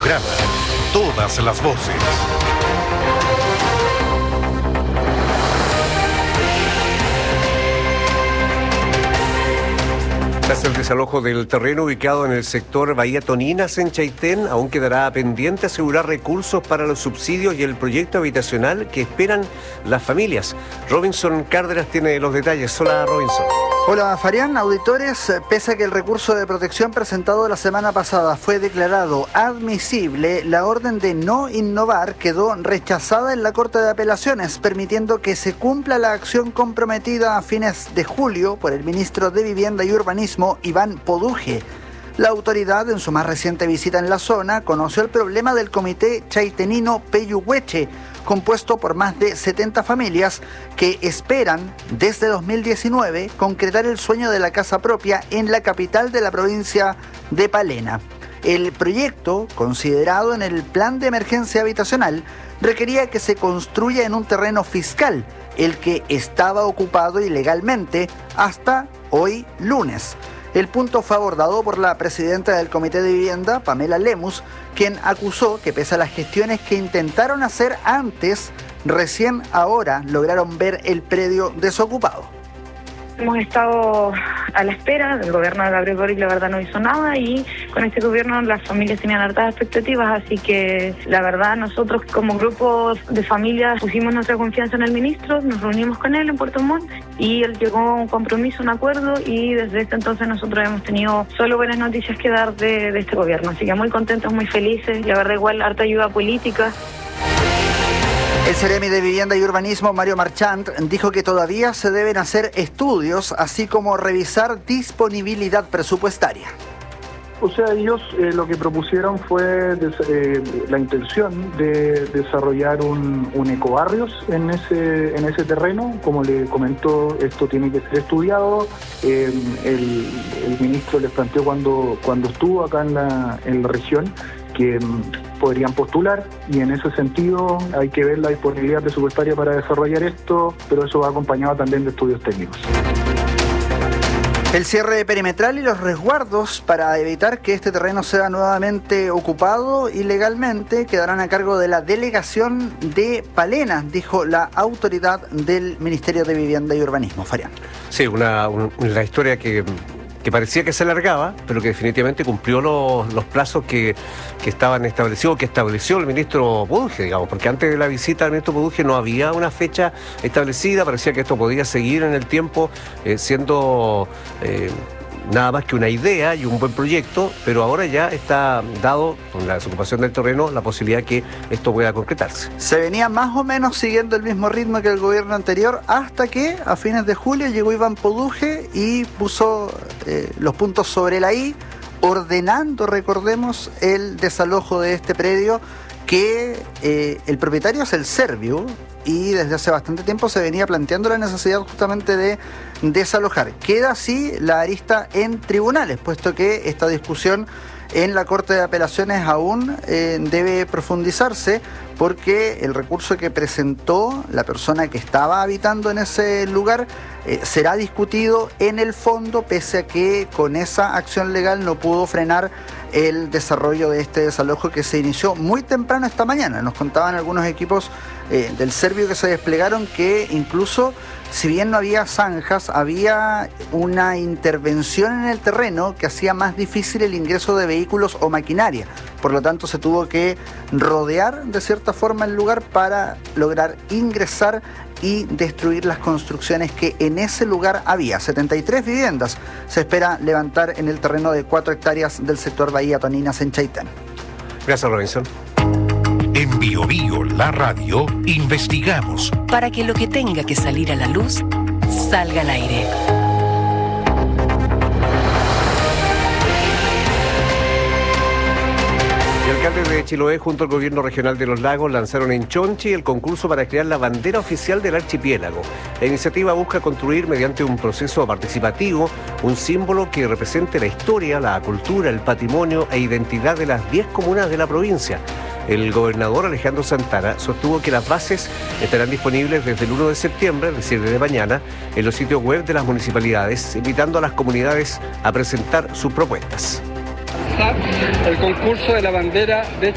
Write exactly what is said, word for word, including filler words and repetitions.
programa. Todas las voces. Tras el desalojo del terreno ubicado en el sector Bahía Toninas en Chaitén, aún quedará pendiente asegurar recursos para los subsidios y el proyecto habitacional que esperan las familias. Robinson Cárdenas tiene los detalles. Hola, Robinson. Hola, Farián. Auditores, pese a que el recurso de protección presentado la semana pasada fue declarado admisible, la orden de no innovar quedó rechazada en la Corte de Apelaciones, permitiendo que se cumpla la acción comprometida a fines de julio por el ministro de Vivienda y Urbanismo, Iván Poduje. La autoridad, en su más reciente visita en la zona, conoció el problema del comité chaitenino Peyuhueche, compuesto por más de setenta familias que esperan desde dos mil diecinueve concretar el sueño de la casa propia en la capital de la provincia de Palena. El proyecto, considerado en el Plan de Emergencia Habitacional, requería que se construya en un terreno fiscal, el que estaba ocupado ilegalmente hasta hoy lunes. El punto fue abordado por la presidenta del Comité de Vivienda, Pamela Lemus, quien acusó que pese a las gestiones que intentaron hacer antes, recién ahora lograron ver el predio desocupado. Hemos estado a la espera, el gobierno de Gabriel Boric la verdad no hizo nada y con este gobierno las familias tenían hartas expectativas, así que la verdad nosotros como grupo de familias pusimos nuestra confianza en el ministro, nos reunimos con él en Puerto Montt y él llegó a un compromiso, un acuerdo y desde este entonces nosotros hemos tenido solo buenas noticias que dar de, de este gobierno, así que muy contentos, muy felices, la verdad igual harta ayuda política. El Seremi de Vivienda y Urbanismo, Mario Marchant, dijo que todavía se deben hacer estudios, así como revisar disponibilidad presupuestaria. O sea, ellos eh, lo que propusieron fue des, eh, la intención de desarrollar un, un ecobarrios en ese en ese terreno. Como le comentó, esto tiene que ser estudiado. Eh, el, el ministro les planteó cuando, cuando estuvo acá en la, en la región que podrían postular y en ese sentido hay que ver la disponibilidad presupuestaria para desarrollar esto, pero eso va acompañado también de estudios técnicos. El cierre perimetral y los resguardos para evitar que este terreno sea nuevamente ocupado ilegalmente quedarán a cargo de la delegación de Palena, dijo la autoridad del Ministerio de Vivienda y Urbanismo. Farián. Sí, una, una historia que... que parecía que se alargaba, pero que definitivamente cumplió los, los plazos que, que estaban establecidos, que estableció el ministro Poduje, digamos, porque antes de la visita del ministro Poduje no había una fecha establecida, parecía que esto podía seguir en el tiempo eh, siendo eh, nada más que una idea y un buen proyecto, pero ahora ya está dado, con la desocupación del terreno, la posibilidad que esto pueda concretarse. Se venía más o menos siguiendo el mismo ritmo que el gobierno anterior, hasta que a fines de julio llegó Iván Poduje y puso eh, los puntos sobre la I, ordenando, recordemos, el desalojo de este predio, que eh, el propietario es el Serviu, y desde hace bastante tiempo se venía planteando la necesidad justamente de desalojar. Queda así la arista en tribunales, puesto que esta discusión en la Corte de Apelaciones aún eh, debe profundizarse, porque el recurso que presentó la persona que estaba habitando en ese lugar eh, será discutido en el fondo, pese a que con esa acción legal no pudo frenar el desarrollo de este desalojo que se inició muy temprano esta mañana. Nos contaban algunos equipos eh, del Serviu que se desplegaron que incluso, si bien no había zanjas, había una intervención en el terreno que hacía más difícil el ingreso de vehículos o maquinaria. Por lo tanto, se tuvo que rodear de cierta forma el lugar para lograr ingresar y destruir las construcciones que en ese lugar había. setenta y tres viviendas se espera levantar en el terreno de cuatro hectáreas del sector Bahía Toninas en Chaitén. Gracias, Robinson. En Bio Bio, la radio, investigamos para que lo que tenga que salir a la luz salga al aire. El alcalde de Chiloé junto al gobierno regional de Los Lagos lanzaron en Chonchi el concurso para crear la bandera oficial del archipiélago. La iniciativa busca construir mediante un proceso participativo un símbolo que represente la historia, la cultura, el patrimonio e identidad de las diez comunas de la provincia. El gobernador Alejandro Santana sostuvo que las bases estarán disponibles desde el primero de septiembre, es decir, desde mañana, en los sitios web de las municipalidades, invitando a las comunidades a presentar sus propuestas. El concurso de la bandera de